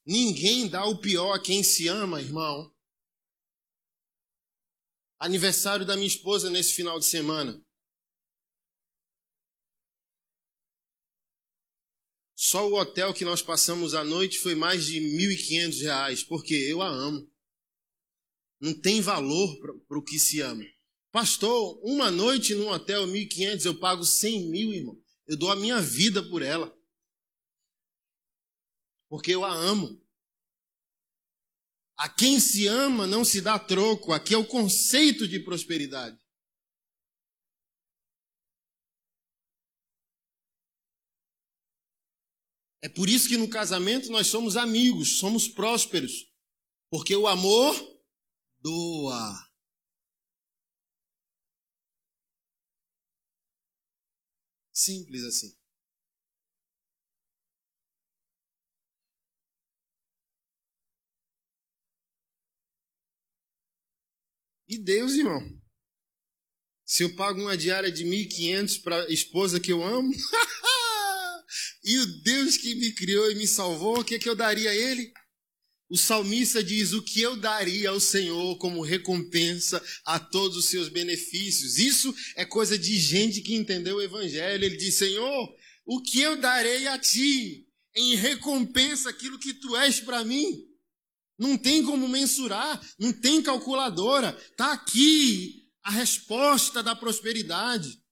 Ninguém dá o pior a quem se ama, irmão. Aniversário da minha esposa nesse final de semana. Só o hotel que nós passamos a noite foi mais de R$ 1.500, porque eu a amo. Não tem valor para o que se ama. Pastor, uma noite num hotel, 1.500, eu pago 100 mil, irmão. Eu dou a minha vida por ela. Porque eu a amo. A quem se ama não se dá troco. Aqui é o conceito de prosperidade. É por isso que no casamento nós somos amigos, somos prósperos. Porque o amor doa. Simples assim. E Deus, irmão? Se eu pago uma diária de 1.500 para a esposa que eu amo, e o Deus que me criou e me salvou, o que é que eu daria a ele? O salmista diz, o que eu daria ao Senhor como recompensa a todos os seus benefícios. Isso é coisa de gente que entendeu o evangelho. Ele diz, Senhor, o que eu darei a ti em recompensa aquilo que tu és para mim? Não tem como mensurar, não tem calculadora. Está aqui a resposta da prosperidade.